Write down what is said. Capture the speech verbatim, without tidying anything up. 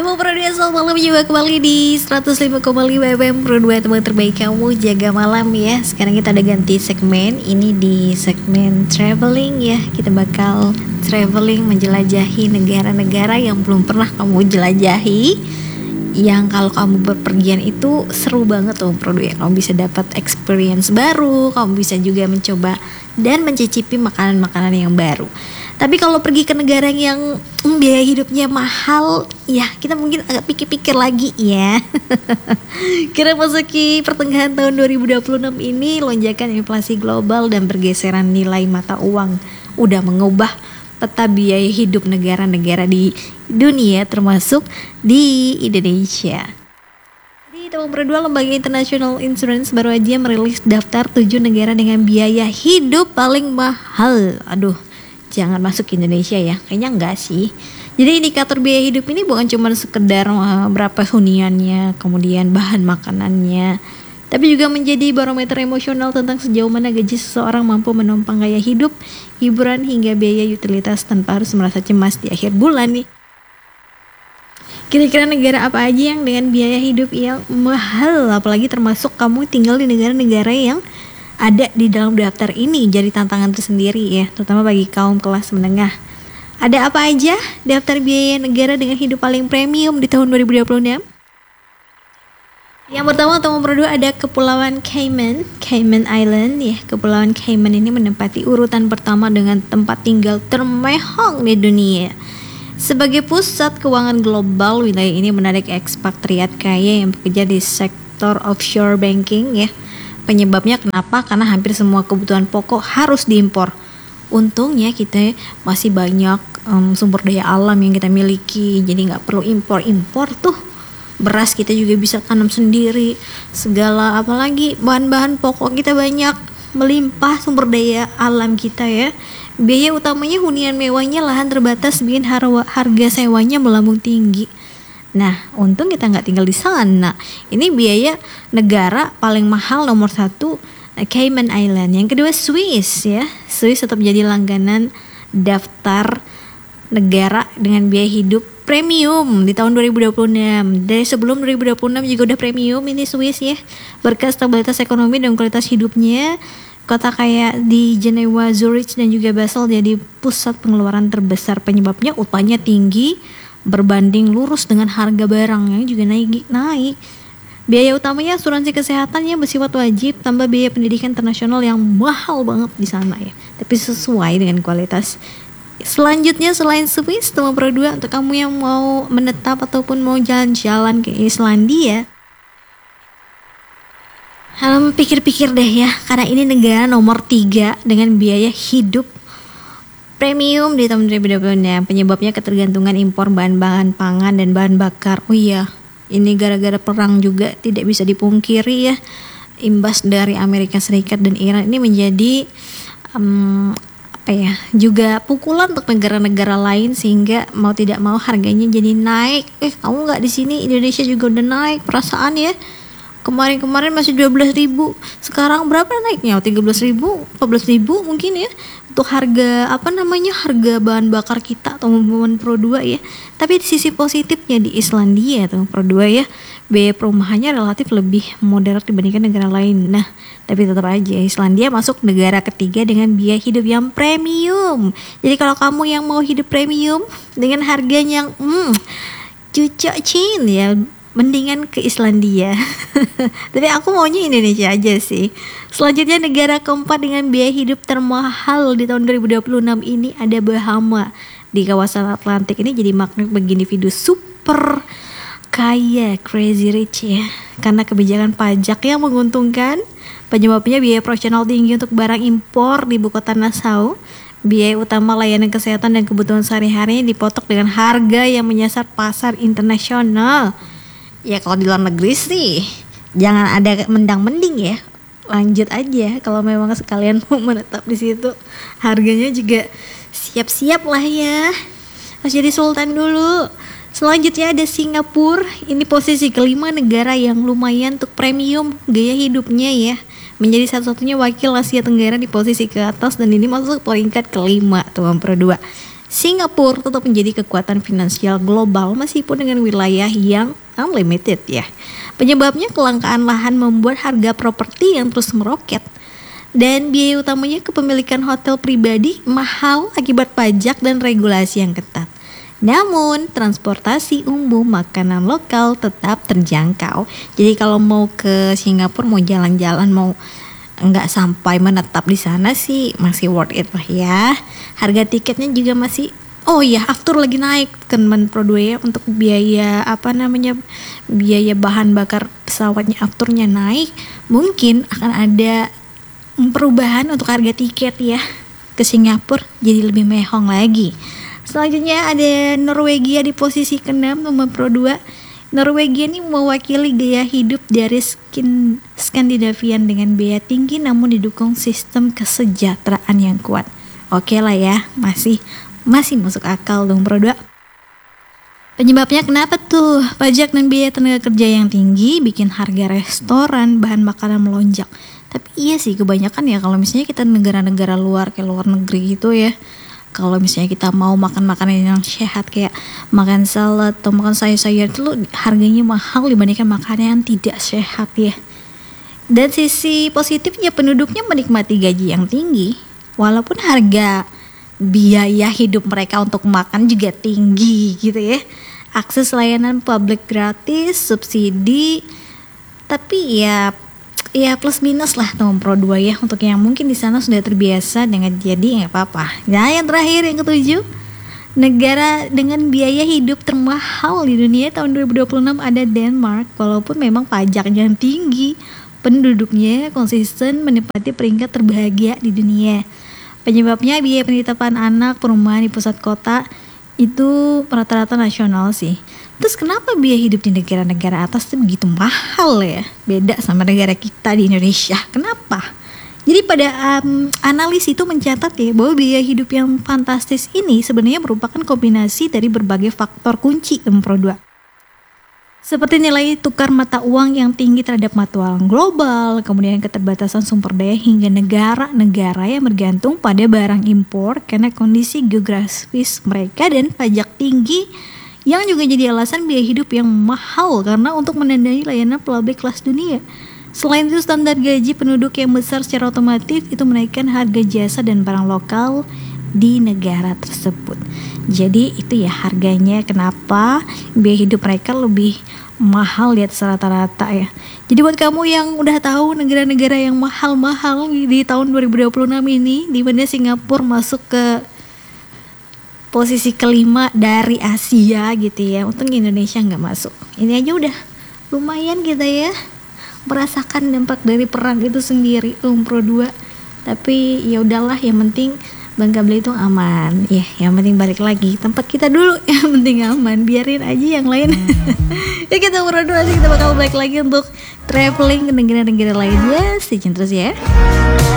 Teman Pro dua, selamat malam juga kembali di seratus lima koma lima F M Pro dua, teman terbaik kamu jaga malam ya. Sekarang kita ada ganti segmen, ini di segmen traveling ya. Kita bakal traveling menjelajahi negara-negara yang belum pernah kamu jelajahi, yang kalau kamu berpergian itu seru banget tuh Pro dua. Kamu bisa dapat experience baru, kamu bisa juga mencoba dan mencicipi makanan-makanan yang baru. Tapi kalau pergi ke negara yang mm, biaya hidupnya mahal, ya kita mungkin agak pikir-pikir lagi ya. Karena masuki pertengahan tahun dua ribu dua puluh enam ini, lonjakan inflasi global dan pergeseran nilai mata uang udah mengubah peta biaya hidup negara-negara di dunia, termasuk di Indonesia. Di tahun berdua, Lembaga International Insurance baru aja merilis daftar tujuh negara dengan biaya hidup paling mahal. Aduh, jangan masuk ke Indonesia ya, kayaknya enggak sih. Jadi indikator biaya hidup ini bukan cuma sekedar uh, berapa huniannya, kemudian bahan makanannya, tapi juga menjadi barometer emosional tentang sejauh mana gaji seseorang mampu menopang gaya hidup, hiburan hingga biaya utilitas tanpa harus merasa cemas di akhir bulan nih. Kira-kira negara apa aja yang dengan biaya hidup yang mahal, apalagi termasuk kamu tinggal di negara-negara yang ada di dalam daftar ini, jadi tantangan tersendiri ya, terutama bagi kaum kelas menengah. Ada apa aja daftar biaya negara dengan hidup paling premium di tahun dua ribu dua puluh enam? Yang pertama, tahun berdua ada Kepulauan Cayman, Cayman Island ya. Kepulauan Cayman ini menempati urutan pertama dengan tempat tinggal termehong di dunia. Sebagai pusat keuangan global, wilayah ini menarik ekspatriat kaya yang bekerja di sektor offshore banking ya. Penyebabnya kenapa? Karena hampir semua kebutuhan pokok harus diimpor. Untungnya kita masih banyak um, sumber daya alam yang kita miliki, jadi nggak perlu impor-impor tuh. Beras kita juga bisa tanam sendiri, segala apalagi bahan-bahan pokok kita banyak, melimpah sumber daya alam kita ya. Biaya utamanya hunian mewahnya, lahan terbatas bikin harga sewanya melambung tinggi. Nah, untung kita nggak tinggal di sana. Ini biaya negara paling mahal nomor satu, Cayman Island. Yang kedua Swiss ya. Swiss tetap jadi langganan daftar negara dengan biaya hidup premium di tahun dua ribu dua puluh enam. Dari sebelum dua ribu dua puluh enam juga udah premium ini Swiss ya. Berkat stabilitas ekonomi dan kualitas hidupnya, kota kayak di Jenewa, Zurich dan juga Basel jadi pusat pengeluaran terbesar. Penyebabnya upahnya tinggi berbanding lurus dengan harga barang yang juga naik naik. Biaya utamanya asuransi kesehatan yang bersifat wajib, tambah biaya pendidikan internasional yang mahal banget di sana ya, tapi sesuai dengan kualitas. Selanjutnya selain Swiss, teman Pro dua, untuk kamu yang mau menetap ataupun mau jalan-jalan ke Islandia, hmm, pikir-pikir deh ya, karena ini negara nomor tiga dengan biaya hidup premium di tahun dua ribu dua puluh enam. Penyebabnya ketergantungan impor bahan-bahan pangan dan bahan bakar. Oh iya, ini gara-gara perang juga tidak bisa dipungkiri ya. Imbas dari Amerika Serikat dan Iran ini menjadi um, apa ya, juga pukulan untuk negara-negara lain, sehingga mau tidak mau harganya jadi naik. Eh, kamu nggak di sini, Indonesia juga udah naik perasaan ya. Kemarin-kemarin masih dua belas ribu, sekarang berapa naiknya? tiga belas ribu, empat belas ribu mungkin ya. Untuk harga apa namanya, harga bahan bakar kita teman-teman Pro dua ya. Tapi di sisi positifnya di Islandia teman Pro dua ya, biaya perumahannya relatif lebih moderat dibandingkan negara lain. Nah, tapi tetap aja Islandia masuk negara ketiga dengan biaya hidup yang premium. Jadi kalau kamu yang mau hidup premium dengan harganya yang hmm, cucok cin ya, mendingan ke Islandia. Tapi aku maunya Indonesia aja sih. Selanjutnya negara keempat dengan biaya hidup termahal di tahun dua ribu dua puluh enam ini ada Bahama. Di kawasan Atlantik ini jadi magnet bagi individu super kaya, crazy rich ya, karena kebijakan pajak yang menguntungkan. Penyebabnya biaya operasional tinggi untuk barang impor di ibu kota Nassau. Biaya utama layanan kesehatan dan kebutuhan sehari-hari dipotok dengan harga yang menyasar pasar internasional. Ya kalau di luar negeri sih jangan ada mendang-mending ya, lanjut aja kalau memang sekalian mau menetap di situ. Harganya juga siap-siap lah ya, harus jadi sultan dulu. Selanjutnya ada Singapura, ini posisi kelima negara yang lumayan untuk premium gaya hidupnya ya, menjadi satu-satunya wakil Asia Tenggara di posisi ke atas, dan ini masuk peringkat kelima tuh Pro dua. Singapura tetap menjadi kekuatan finansial global meskipun dengan wilayah yang unlimited ya. Penyebabnya kelangkaan lahan membuat harga properti yang terus meroket. Dan biaya utamanya kepemilikan hotel pribadi mahal akibat pajak dan regulasi yang ketat. Namun, transportasi umum makanan lokal tetap terjangkau. Jadi kalau mau ke Singapura, mau jalan-jalan, mau nggak sampai menetap di sana sih masih worth it lah ya. Harga tiketnya juga masih, oh iya, aftur lagi naik kan Pro dua ya, untuk biaya apa namanya biaya bahan bakar pesawatnya afturnya naik. Mungkin akan ada perubahan untuk harga tiket ya ke Singapura jadi lebih mehong lagi. Selanjutnya ada Norwegia di posisi keenam nomor Pro dua. Norwegia ini mewakili gaya hidup dari skin Skandinavian dengan biaya tinggi namun didukung sistem kesejahteraan yang kuat. Oke lah ya, masih masih masuk akal dong Pro dua. Penyebabnya kenapa tuh? Pajak dan biaya tenaga kerja yang tinggi bikin harga restoran, bahan makanan melonjak. Tapi iya sih kebanyakan ya kalau misalnya kita negara-negara luar kayak luar negeri gitu ya. Kalau misalnya kita mau makan makanan yang sehat kayak makan salad atau makan sayur-sayur itu harganya mahal dibandingkan makanan yang tidak sehat ya. Dan sisi positifnya penduduknya menikmati gaji yang tinggi walaupun harga biaya hidup mereka untuk makan juga tinggi gitu ya. Akses layanan publik gratis, subsidi, tapi ya ya plus minus lah nomor Pro dua ya untuk yang mungkin di sana sudah terbiasa dengan jadi nggak apa-apa. Nah yang terakhir yang ketujuh, negara dengan biaya hidup termahal di dunia tahun dua ribu dua puluh enam ada Denmark. Walaupun memang pajaknya tinggi, penduduknya konsisten menempati peringkat terbahagia di dunia. Penyebabnya biaya penitipan anak, perumahan di pusat kota itu rata-rata nasional sih. Terus kenapa biaya hidup di negara-negara atas itu begitu mahal ya? Beda sama negara kita di Indonesia. Kenapa? Jadi pada um, analis itu mencatat ya bahwa biaya hidup yang fantastis ini sebenarnya merupakan kombinasi dari berbagai faktor kunci nomor Pro dua. Seperti nilai tukar mata uang yang tinggi terhadap mata uang global, kemudian keterbatasan sumber daya hingga negara-negara yang bergantung pada barang impor karena kondisi geografis mereka dan pajak tinggi yang juga jadi alasan biaya hidup yang mahal karena untuk menandai layanan publik kelas dunia. Selain itu standar gaji penduduk yang besar secara otomatis itu menaikkan harga jasa dan barang lokal di negara tersebut. Jadi itu ya harganya kenapa biaya hidup mereka lebih mahal di atas rata-rata ya. Jadi buat kamu yang udah tahu negara-negara yang mahal-mahal di tahun dua ribu dua puluh enam ini, di mana Singapura masuk ke posisi kelima dari Asia gitu ya. Untung Indonesia nggak masuk. Ini aja udah lumayan kita ya merasakan dampak dari perang itu sendiri tuh Pro dua. Tapi ya udahlah, yang penting Bangka Belitung aman. Ya, yang penting balik lagi tempat kita dulu, yang penting aman. Biarin aja yang lain. Ya kita Pro dua sih, kita bakal balik lagi untuk traveling ke negara-negara lainnya. Stay tune terus ya.